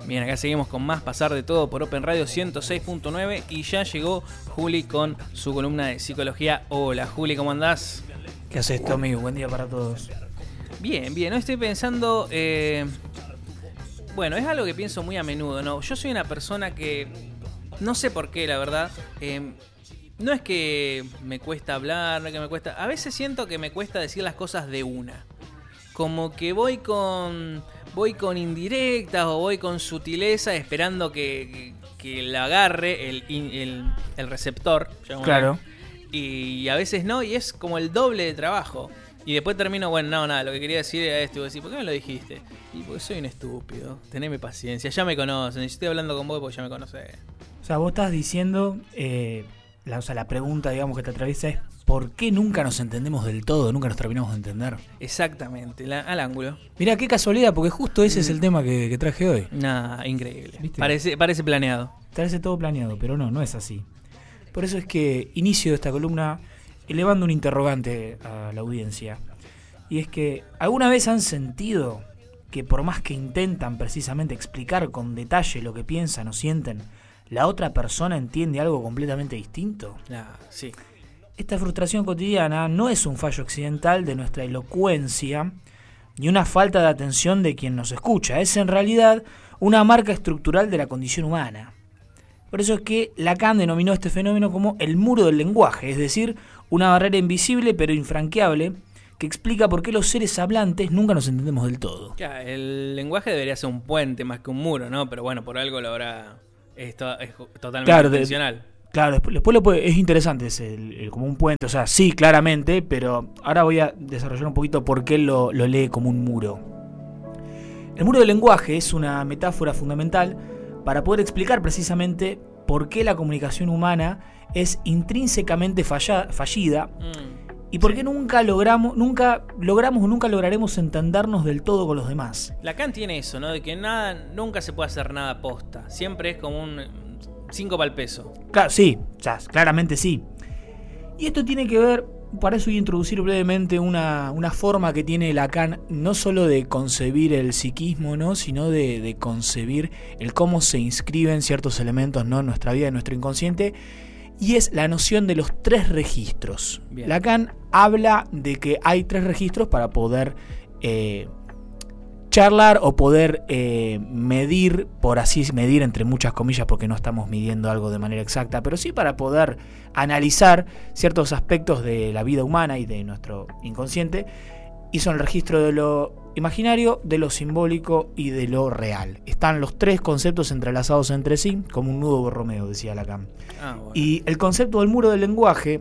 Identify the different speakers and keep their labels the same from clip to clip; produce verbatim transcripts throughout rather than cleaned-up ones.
Speaker 1: Bien, acá seguimos con más Pasar de Todo por Open Radio ciento seis punto nueve y ya llegó Juli con su columna de psicología. Hola Juli, ¿cómo andás?
Speaker 2: ¿Qué haces, Tommy? Buen día para todos.
Speaker 1: Bien, bien, hoy estoy pensando, eh, bueno, es algo que pienso muy a menudo, ¿no? Yo soy una persona que, no sé por qué, la verdad, eh, no es que me cuesta hablar, no es que me cuesta, a veces siento que me cuesta decir las cosas de una. Como que voy con voy con indirectas o voy con sutileza esperando que, que, que la agarre el, el, el receptor.
Speaker 2: Claro.
Speaker 1: Y a veces no, y es como el doble de trabajo. Y después termino, bueno, no, nada, lo que quería decir era esto. Y vos decís, ¿por qué me lo dijiste? Y porque soy un estúpido. Teneme paciencia, ya me conocen. Y yo estoy hablando con vos porque ya me conocés.
Speaker 2: O sea, vos estás diciendo, eh, la, o sea, la pregunta, digamos, que te atraviesa es ¿por qué nunca nos entendemos del todo? Nunca nos terminamos de entender.
Speaker 1: Exactamente, la, al ángulo.
Speaker 2: Mirá, qué casualidad, porque justo ese mm. es el tema que, que traje hoy.
Speaker 1: Nah, increíble. ¿Viste? Parece, parece planeado.
Speaker 2: Parece todo planeado, pero no, no es así. Por eso es que inicio esta columna elevando un interrogante a la audiencia. Y es que, ¿alguna vez han sentido que por más que intentan precisamente explicar con detalle lo que piensan o sienten, la otra persona entiende algo completamente distinto?
Speaker 1: Ah, sí.
Speaker 2: Esta frustración cotidiana no es un fallo accidental de nuestra elocuencia ni una falta de atención de quien nos escucha. Es en realidad una marca estructural de la condición humana. Por eso es que Lacan denominó este fenómeno como el muro del lenguaje, es decir, una barrera invisible pero infranqueable que explica por qué los seres hablantes nunca nos entendemos del todo.
Speaker 1: Ya, el lenguaje debería ser un puente más que un muro, ¿no? Pero bueno, por algo lo habrá... Esto es totalmente
Speaker 2: claro,
Speaker 1: intencional.
Speaker 2: De, claro, después, después lo puede, es interesante, es el, el, como un puente, o sea, sí, claramente, pero ahora voy a desarrollar un poquito por qué lo, lo lee como un muro. El muro del lenguaje es una metáfora fundamental para poder explicar precisamente por qué la comunicación humana es intrínsecamente falla, fallida mm, y por sí. qué nunca logramos, nunca logramos o nunca lograremos entendernos del todo con los demás.
Speaker 1: Lacan tiene eso, ¿no? De que nada, nunca se puede hacer nada posta. Siempre es como un cinco para el peso.
Speaker 2: Claro, sí, o sea, claramente sí. Y esto tiene que ver, para eso voy a introducir brevemente una, una forma que tiene Lacan, no solo de concebir el psiquismo, ¿no? Sino de, de concebir el cómo se inscriben ciertos elementos, ¿no? en nuestra vida, en nuestro inconsciente, y es la noción de los tres registros. Bien. Lacan habla de que hay tres registros para poder eh, charlar o poder eh, medir, por así medir entre muchas comillas, porque no estamos midiendo algo de manera exacta, pero sí para poder analizar ciertos aspectos de la vida humana y de nuestro inconsciente, y son el registro de lo imaginario, de lo simbólico y de lo real. Están los tres conceptos entrelazados entre sí, como un nudo borromeo, decía Lacan. Ah, bueno. Y el concepto del muro del lenguaje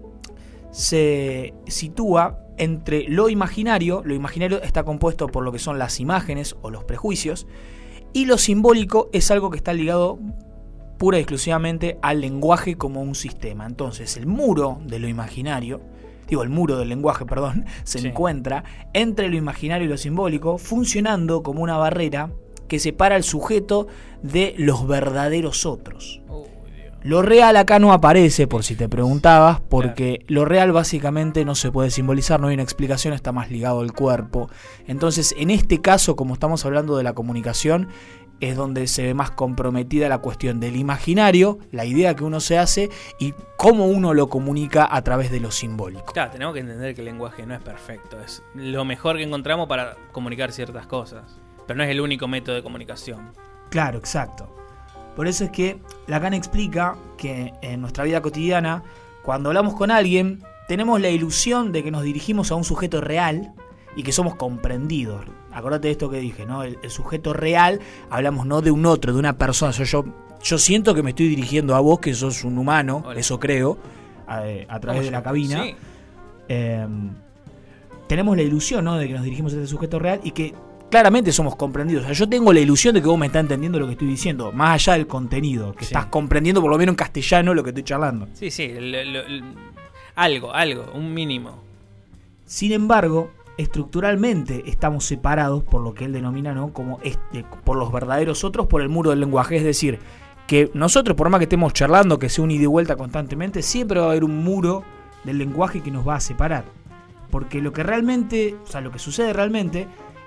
Speaker 2: se sitúa entre lo imaginario, lo imaginario está compuesto por lo que son las imágenes o los prejuicios, y lo simbólico es algo que está ligado pura y exclusivamente al lenguaje como un sistema. Entonces el muro de lo imaginario, digo el muro del lenguaje, perdón, se sí. encuentra entre lo imaginario y lo simbólico, funcionando como una barrera que separa al sujeto de los verdaderos otros. Oh. Lo real acá no aparece, por si te preguntabas, porque claro. lo real básicamente no se puede simbolizar, no hay una explicación, está más ligado al cuerpo. Entonces, en este caso, como estamos hablando de la comunicación, es donde se ve más comprometida la cuestión del imaginario, la idea que uno se hace y cómo uno lo comunica a través de lo simbólico.
Speaker 1: Claro, tenemos que entender que el lenguaje no es perfecto, es lo mejor que encontramos para comunicar ciertas cosas, pero no es el único método de comunicación.
Speaker 2: Claro, exacto. Por eso es que Lacan explica que en nuestra vida cotidiana, cuando hablamos con alguien, tenemos la ilusión de que nos dirigimos a un sujeto real y que somos comprendidos. Acordate de esto que dije, ¿no? El, el sujeto real, hablamos no de un otro, de una persona. Yo, yo, yo siento que me estoy dirigiendo a vos, que sos un humano, Hola. eso creo, a, a través de la cabina. Sí. Eh, tenemos la ilusión, ¿no? de que nos dirigimos a este sujeto real y que claramente somos comprendidos. O sea, yo tengo la ilusión de que vos me estás entendiendo lo que estoy diciendo, más allá del contenido, que sí. estás comprendiendo por lo menos en castellano lo que estoy charlando.
Speaker 1: Sí, sí, lo, lo, lo, algo, algo, un mínimo.
Speaker 2: Sin embargo, estructuralmente estamos separados por lo que él denomina, ¿no? como este, por los verdaderos otros, por el muro del lenguaje. Es decir, que nosotros, por más que estemos charlando, que sea un ida y vuelta constantemente, siempre va a haber un muro del lenguaje que nos va a separar. Porque lo que realmente, o sea, lo que sucede realmente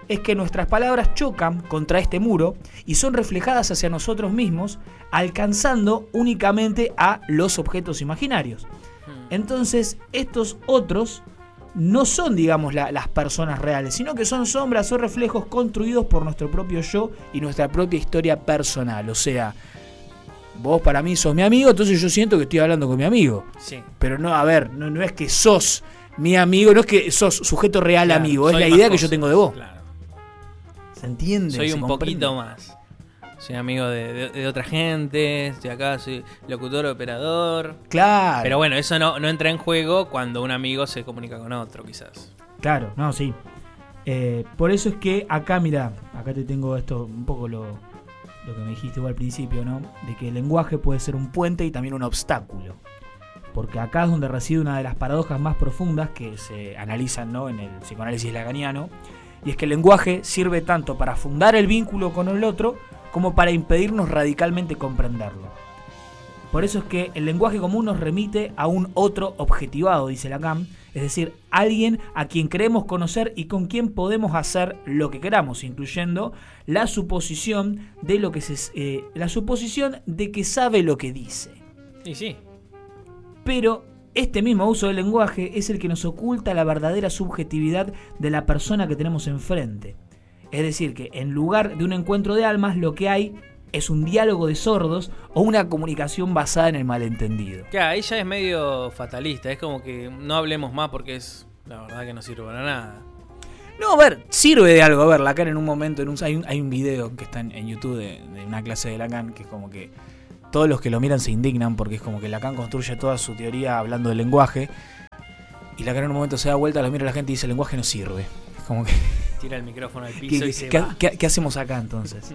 Speaker 2: es que nuestras palabras chocan contra este muro y son reflejadas hacia nosotros mismos, alcanzando únicamente a los objetos imaginarios. Entonces, estos otros no son, digamos, la, las personas reales, sino que son sombras o reflejos construidos por nuestro propio yo y nuestra propia historia personal. O sea, vos para mí sos mi amigo, entonces yo siento que estoy hablando con mi amigo. Sí. Pero no, a ver, no, no es que sos mi amigo, no es que sos sujeto real, claro, amigo, es la idea cosas, que yo tengo de vos. Claro. ¿Se entiende?
Speaker 1: Soy un
Speaker 2: comprende?
Speaker 1: poquito más. Soy amigo de, de, de otra gente, estoy acá, soy locutor, operador.
Speaker 2: Claro.
Speaker 1: Pero bueno, eso no, no entra en juego cuando un amigo se comunica con otro, quizás.
Speaker 2: Claro, no, sí. Eh, por eso es que acá, mirá, acá te tengo esto, un poco lo, lo que me dijiste vos al principio, ¿no? De que el lenguaje puede ser un puente y también un obstáculo. Porque acá es donde reside una de las paradojas más profundas que se analizan, ¿no?, en el psicoanálisis lacaniano. Y es que el lenguaje sirve tanto para fundar el vínculo con el otro como para impedirnos radicalmente comprenderlo. Por eso es que el lenguaje común nos remite a un otro objetivado, dice Lacan, es decir, alguien a quien queremos conocer y con quien podemos hacer lo que queramos, incluyendo la suposición de lo que se, eh, la suposición de que sabe lo que dice.
Speaker 1: Y sí.
Speaker 2: Pero este mismo uso del lenguaje es el que nos oculta la verdadera subjetividad de la persona que tenemos enfrente. Es decir, que en lugar de un encuentro de almas, lo que hay es un diálogo de sordos o una comunicación basada en el malentendido.
Speaker 1: Ya, ahí ya es medio fatalista, es como que no hablemos más porque es, la verdad, que no sirve para nada.
Speaker 2: No, a ver, sirve de algo. A ver, Lacan en un momento, en un, hay, un, hay un video que está en, en YouTube de, de una clase de Lacan que es como que todos los que lo miran se indignan porque es como que Lacan construye toda su teoría hablando del lenguaje y Lacan en un momento se da vuelta, lo mira a la gente y dice: el lenguaje no sirve. Es como que
Speaker 1: tira el micrófono al piso
Speaker 2: ¿Qué,
Speaker 1: y se
Speaker 2: ¿qué,
Speaker 1: va.
Speaker 2: ¿qué, ¿Qué hacemos acá entonces?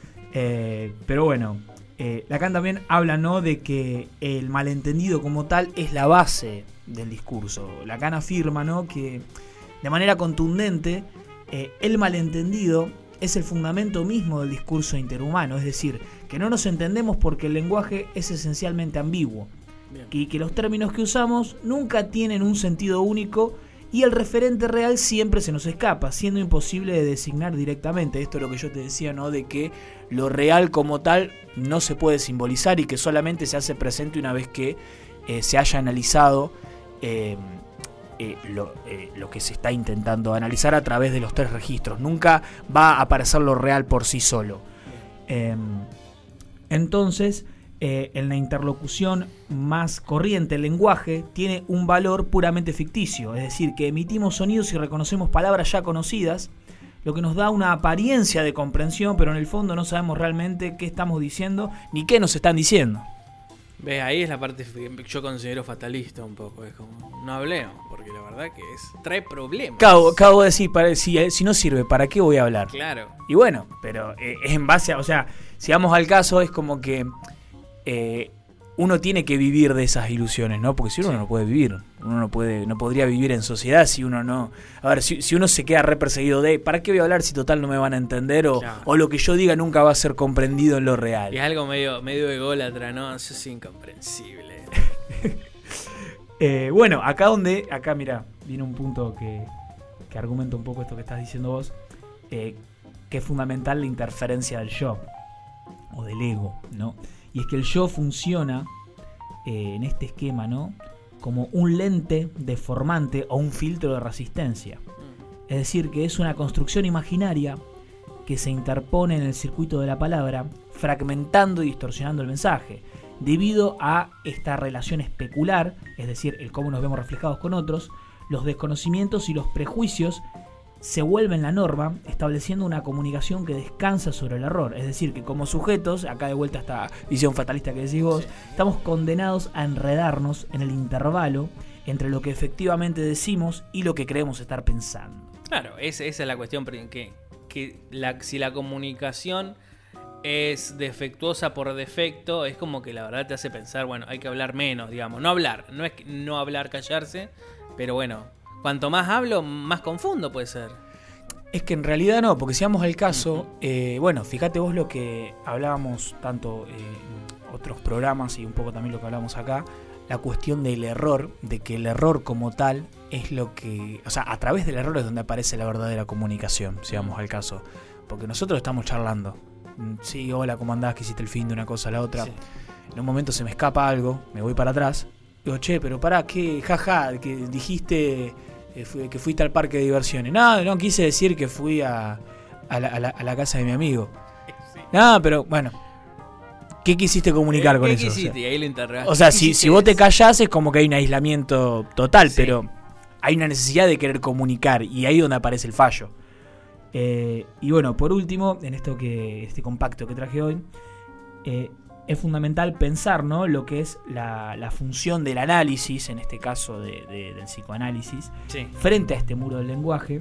Speaker 2: eh, pero bueno, eh, Lacan también habla, ¿no?, de que el malentendido como tal es la base del discurso. Lacan afirma, ¿no?, que de manera contundente eh, el malentendido es el fundamento mismo del discurso interhumano, es decir, que no nos entendemos porque el lenguaje es esencialmente ambiguo. Bien. Y que los términos que usamos nunca tienen un sentido único y el referente real siempre se nos escapa, siendo imposible de designar directamente. Esto es lo que yo te decía, ¿no?, de que lo real como tal no se puede simbolizar y que solamente se hace presente una vez que eh, se haya analizado eh, eh, lo, eh, lo que se está intentando analizar a través de los tres registros. Nunca va a aparecer lo real por sí solo. Eh, entonces, eh, en la interlocución más corriente, el lenguaje tiene un valor puramente ficticio, es decir, que emitimos sonidos y reconocemos palabras ya conocidas, lo que nos da una apariencia de comprensión, pero en el fondo no sabemos realmente qué estamos diciendo ni qué nos están diciendo.
Speaker 1: Ves, ahí es la parte que yo considero fatalista un poco, es como, no hablemos, porque la verdad que es trae problemas.
Speaker 2: Acabo, acabo de decir, para, si, si no sirve, ¿para qué voy a hablar?
Speaker 1: Claro.
Speaker 2: Y bueno, pero eh, es en base a, o sea, si vamos al caso, es como que eh, uno tiene que vivir de esas ilusiones, ¿no? Porque si uno sí. no puede vivir, uno no puede, no podría vivir en sociedad si uno no... A ver, si, si uno se queda re perseguido de, ¿para qué voy a hablar si total no me van a entender? O, claro. o lo que yo diga nunca va a ser comprendido en lo real.
Speaker 1: Y es algo medio, medio ególatra, ¿no? Eso es incomprensible.
Speaker 2: eh, bueno, acá donde, acá mira, viene un punto que, que argumenta un poco esto que estás diciendo vos, eh, que es fundamental la interferencia del yo, o del ego, ¿no? Y es que el yo funciona eh, en este esquema, ¿no?, como un lente deformante o un filtro de resistencia. Es decir, que es una construcción imaginaria que se interpone en el circuito de la palabra, fragmentando y distorsionando el mensaje. Debido a esta relación especular, es decir, el cómo nos vemos reflejados con otros, los desconocimientos y los prejuicios se vuelven la norma, estableciendo una comunicación que descansa sobre el error. Es decir, que como sujetos, acá de vuelta esta visión fatalista que decís vos, sí. estamos condenados a enredarnos en el intervalo entre lo que efectivamente decimos y lo que creemos estar pensando.
Speaker 1: Claro, esa, esa es la cuestión, que, que la, si la comunicación es defectuosa por defecto, es como que la verdad te hace pensar, bueno, hay que hablar menos, digamos, no hablar, no es que no hablar, callarse, pero bueno, cuanto más hablo, más confundo puede ser.
Speaker 2: Es que en realidad no, porque si vamos al caso, uh-huh. eh, bueno, fíjate vos lo que hablábamos tanto en otros programas y un poco también lo que hablamos acá, la cuestión del error, de que el error como tal es lo que... O sea, a través del error es donde aparece la verdadera comunicación, si vamos al caso. Porque nosotros estamos charlando. Sí, hola, ¿cómo andás? ¿Qué hiciste el fin de una cosa a la otra? Sí. En un momento se me escapa algo, me voy para atrás. Digo, che, pero pará, ¿qué? Jaja, que dijiste eh, fui, que fuiste al parque de diversiones. No, no, quise decir que fui a, a, la, a, la, a la casa de mi amigo. Sí. No, pero bueno... ¿Qué quisiste comunicar
Speaker 1: ¿Qué,
Speaker 2: con
Speaker 1: qué
Speaker 2: eso?
Speaker 1: Quisiste?
Speaker 2: O sea,
Speaker 1: y ahí lo interrogaste.
Speaker 2: O sea, si, si vos te callás es como que hay un aislamiento total, sí. Pero hay una necesidad de querer comunicar y ahí es donde aparece el fallo. Eh, y bueno, por último, en esto que este compacto que traje hoy, eh, es fundamental pensar, ¿no?, lo que es la, la función del análisis, en este caso de, de, del psicoanálisis, sí. frente a este muro del lenguaje.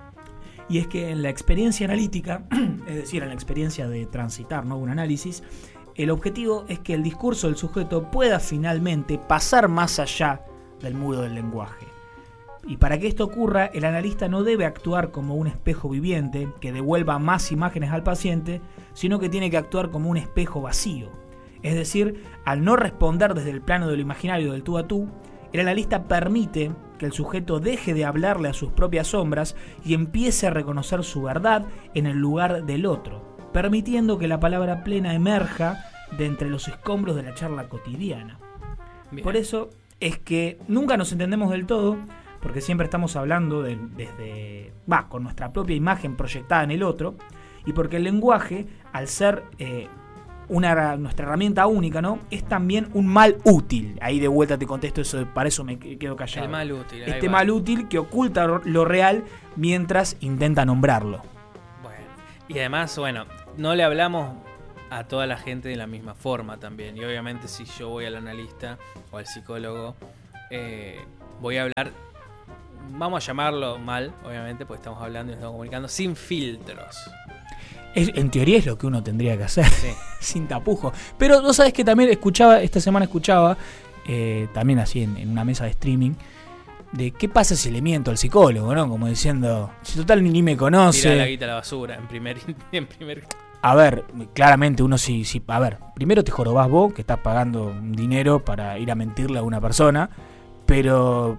Speaker 2: Y es que en la experiencia analítica, es decir, en la experiencia de transitar, ¿no?, un análisis, el objetivo es que el discurso del sujeto pueda finalmente pasar más allá del muro del lenguaje. Y para que esto ocurra, el analista no debe actuar como un espejo viviente que devuelva más imágenes al paciente, sino que tiene que actuar como un espejo vacío. Es decir, al no responder desde el plano de lo imaginario del tú a tú, el analista permite que el sujeto deje de hablarle a sus propias sombras y empiece a reconocer su verdad en el lugar del otro, permitiendo que la palabra plena emerja de entre los escombros de la charla cotidiana. Bien. Por eso es que nunca nos entendemos del todo, porque siempre estamos hablando de, desde, va, con nuestra propia imagen proyectada en el otro, y porque el lenguaje, al ser eh, una, nuestra herramienta única, ¿no?, es también un mal útil. Ahí de vuelta te contesto eso, para eso me quedo callado.
Speaker 1: El mal útil.
Speaker 2: Este mal útil que oculta lo real mientras intenta nombrarlo.
Speaker 1: Bueno, y además, bueno, no le hablamos a toda la gente de la misma forma también. Y obviamente si yo voy al analista o al psicólogo, eh, voy a hablar, vamos a llamarlo mal, obviamente, porque estamos hablando y estamos comunicando sin filtros.
Speaker 2: Es, en teoría es lo que uno tendría que hacer, sí. Sin tapujos. Pero vos sabés que también escuchaba, esta semana escuchaba, eh, también así en, en una mesa de streaming, de qué pasa si le miento al psicólogo, ¿no? Como diciendo, si total ni, ni me conoce.
Speaker 1: Tira la guita a la basura, en primer... En primer...
Speaker 2: A ver, claramente uno sí, sí... A ver, primero te jorobás vos, que estás pagando un dinero para ir a mentirle a una persona, pero...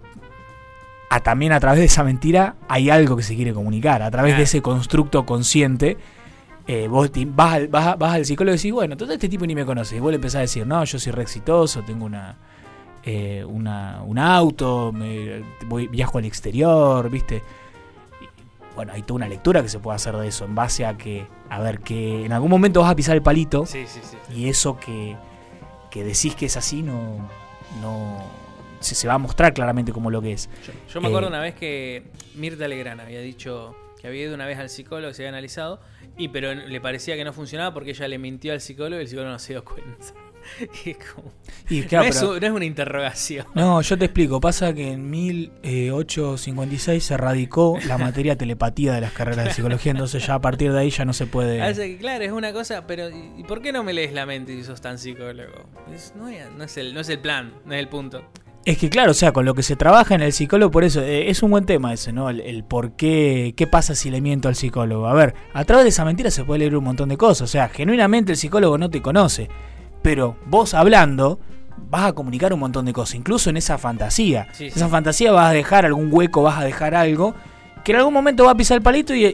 Speaker 2: A, también a través de esa mentira hay algo que se quiere comunicar. A través ah. de ese constructo consciente, eh, vos te, vas, al, vas, vas al psicólogo y decís, bueno, todo este tipo ni me conoce. Y vos le empezás a decir, no, yo soy re exitoso, tengo una... Eh, una, un auto, me, voy, viajo al exterior, ¿viste? Y, bueno, hay toda una lectura que se puede hacer de eso, en base a que, a ver, que en algún momento vas a pisar el palito,
Speaker 1: sí, sí, sí.
Speaker 2: Y eso que, que decís que es así no, no se, se va a mostrar claramente como lo que es.
Speaker 1: Yo, yo me acuerdo eh, una vez que Mirta Legrand había dicho que había ido una vez al psicólogo, que se había analizado, y pero le parecía que no funcionaba porque ella le mintió al psicólogo y el psicólogo no se dio cuenta. Y es como, y claro, no, es, pero, no es una interrogación.
Speaker 2: No, yo te explico. Pasa que en mil ochocientos cincuenta y seis se radicó la materia telepatía de las carreras de psicología. Entonces ya a partir de ahí ya no se puede.
Speaker 1: Así que, claro, es una cosa. Pero ¿y por qué no me lees la mente si sos tan psicólogo? Es, no, es, no, es el, no es el plan, no es el punto.
Speaker 2: Es que claro, o sea, con lo que se trabaja en el psicólogo, por eso, eh, es un buen tema ese, ¿no? El, el por qué, qué pasa si le miento al psicólogo. A ver, a través de esa mentira se puede leer un montón de cosas. O sea, genuinamente el psicólogo no te conoce, pero vos hablando vas a comunicar un montón de cosas, incluso en esa fantasía. Sí, sí. Esa fantasía vas a dejar algún hueco, vas a dejar algo que en algún momento va a pisar el palito y,